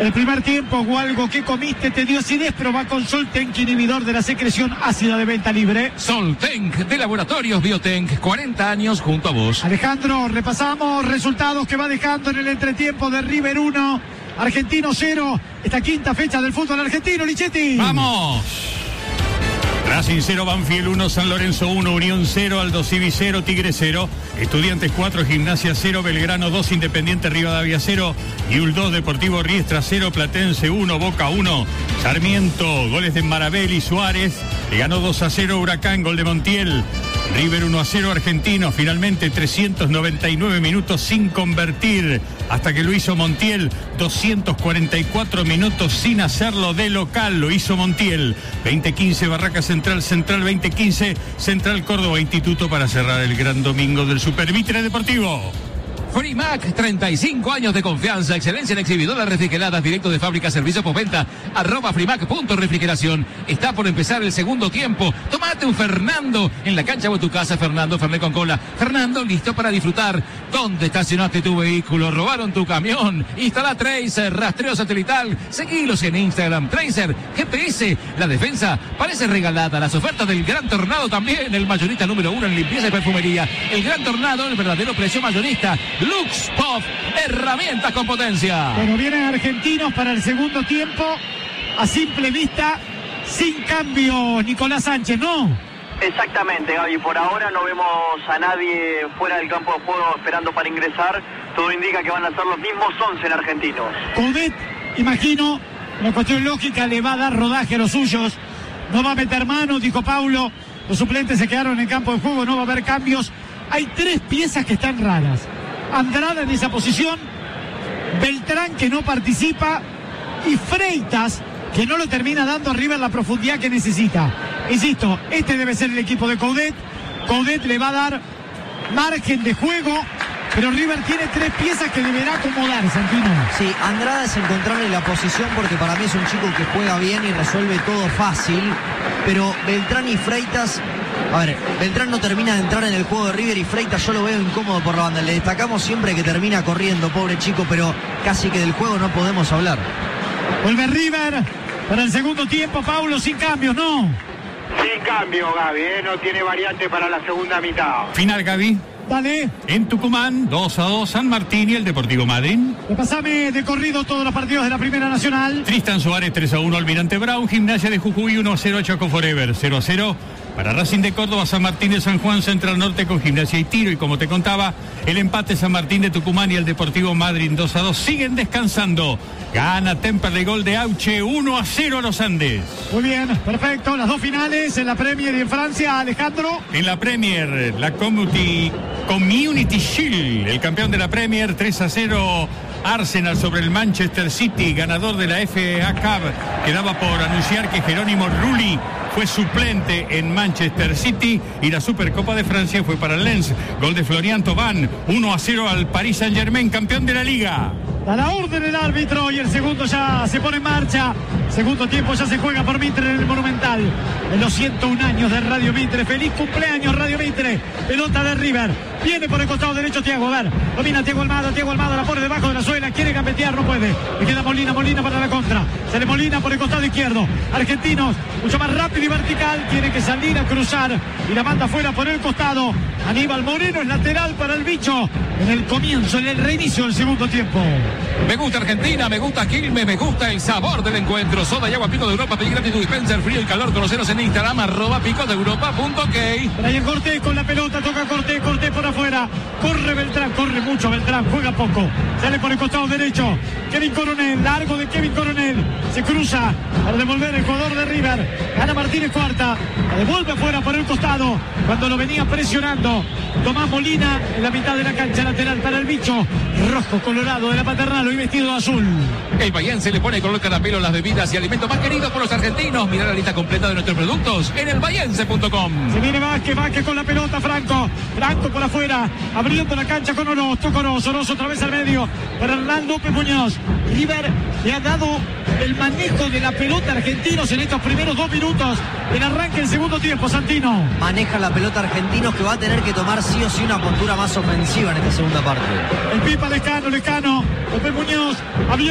El primer tiempo o algo que comiste te dio acidez, proba con Soltenk, inhibidor de la secreción ácida de venta libre. Soltenk de Laboratorios Biotenk, 40 años junto a vos. Alejandro, repasamos resultados que va dejando en el entretiempo de River 1, Argentino 0, esta quinta fecha del fútbol argentino, Lichetti. ¡Vamos! Racing 0, Banfield 1, San Lorenzo 1, Unión 0, Aldo Civi 0, Tigre 0, Estudiantes 4, Gimnasia 0, Belgrano 2, Independiente Rivadavia 0, Newell's 2, Deportivo Riestra 0, Platense 1, Boca 1, Sarmiento, goles de Marabel y Suárez, le ganó 2-0 Huracán, gol de Montiel. River 1-0 Argentino, finalmente 399 minutos sin convertir, hasta que lo hizo Montiel, 244 minutos sin hacerlo de local, lo hizo Montiel. 2015 Barraca Central, Central 2015, Central Córdoba Instituto para cerrar el gran domingo del Supervitre Deportivo. Frimac, 35 años de confianza, excelencia en exhibidoras refrigeradas, directo de fábrica, servicio postventa, @frimac.refrigeración. Está por empezar el segundo tiempo. Tomate un Fernando en la cancha o en tu casa. Fernando, Fernet con cola. Fernando, listo para disfrutar. ¿Dónde estacionaste tu vehículo? ¿Robaron tu camión? Instala Tracer, rastreo satelital. Seguilos en Instagram. Tracer, GPS. La defensa parece regalada. Las ofertas del Gran Tornado también. El mayorista número 1 en limpieza y perfumería. El Gran Tornado, el verdadero precio mayorista. Lux Pop, herramientas con potencia. Bueno, vienen argentinos para el segundo tiempo. A simple vista, sin cambio, Nicolás Sánchez, ¿no? Exactamente, Gaby. Por ahora no vemos a nadie fuera del campo de juego esperando para ingresar. Todo indica que van a ser los mismos 11 en argentinos. Coudet, imagino, una cuestión lógica, le va a dar rodaje a los suyos. No va a meter mano, dijo Paulo. Los suplentes se quedaron en el campo de juego, no va a haber cambios. Hay 3 piezas que están raras. Andrada en esa posición, Beltrán que no participa y Freitas que no lo termina dando a River la profundidad que necesita. Insisto, este debe ser el equipo de Coudet. Coudet le va a dar margen de juego, pero River tiene 3 piezas que deberá acomodar, Santino. Sí, Andrada es encontrarle la posición porque para mí es un chico que juega bien y resuelve todo fácil, pero Beltrán y Freitas... A ver, Beltrán no termina de entrar en el juego de River y Freitas yo lo veo incómodo por la banda. Le destacamos siempre que termina corriendo, pobre chico, pero casi que del juego no podemos hablar. Vuelve River para el segundo tiempo, Paulo, sin cambios, ¿no? Sin cambio, Gaby, no tiene variante para la segunda mitad. Final, Gaby. Dale. En Tucumán, 2-2 San Martín y el Deportivo Madrid. Repasame de corrido todos los partidos de la Primera Nacional. Tristan Suárez 3-1 Almirante Brown, Gimnasia de Jujuy 1-0 Chaco Forever, 0-0 para Racing de Córdoba, San Martín de San Juan, Central Norte con Gimnasia y Tiro. Y como te contaba, el empate San Martín de Tucumán y el Deportivo Madrid 2-2 siguen descansando. Gana Temperley, gol de Auche, 1-0 a los Andes. Muy bien, perfecto. Las 2 finales en la Premier y en Francia, Alejandro. En la Premier, la Community Shield, el campeón de la Premier, 3-0 Arsenal sobre el Manchester City, ganador de la FA Cup. Quedaba por anunciar que Jerónimo Rulli fue suplente en Manchester City y la Supercopa de Francia fue para el Lens. Gol de Florian Thauvin, 1-0 al Paris Saint-Germain, campeón de la Liga. A la orden el árbitro y el segundo ya se pone en marcha. Segundo tiempo ya se juega por Mitre en el Monumental. En los 101 años de Radio Mitre. Feliz cumpleaños, Radio Mitre. Pelota de River. Viene por el costado derecho Thiago. A ver, domina Thiago Almada. Thiago Almada la pone debajo de la suela. Quiere gambetear, no puede. Le queda Molina para la contra. Sale Molina por el costado izquierdo. Argentinos, mucho más rápido y vertical. Tiene que salir a cruzar. Y la manda fuera por el costado. Aníbal Moreno es lateral para el bicho. En el comienzo, en el reinicio del segundo tiempo. Me gusta Argentina, me gusta Quilmes, me gusta el sabor del encuentro. Soda y agua Pico de Europa, pedí gratis tu dispenser, frío y calor. Conoceros en Instagram, @picosdeeuropa.ok. Brian Cortés con la pelota, toca Cortés por afuera. Corre Beltrán, corre mucho Beltrán, juega poco. Sale por el costado derecho. Kevin Coronel, largo de Kevin Coronel. Se cruza para devolver el jugador de River. Gana Martínez Cuarta. La devuelve afuera por el costado. Cuando lo venía presionando Tomás Molina en la mitad de la cancha, lateral para el bicho. Rojo colorado de la Paternal, hoy vestido de azul. El Bahiense le pone color caramelo a las bebidas y alimentos más queridos por los argentinos. Mirá la lista completa de nuestros productos en elbahiense.com. Se viene Vázquez con la pelota, Franco por afuera, abriendo la cancha con Oroz, toca Oroz otra vez al medio para Hernán López Muñoz. River le ha dado el manejo de la pelota a Argentinos en estos primeros 2 minutos del arranque del segundo tiempo, Santino. Maneja la pelota Argentinos, que va a tener que tomar sí o sí una postura más ofensiva en esta segunda parte. El Pipa Lescano, López Muñoz,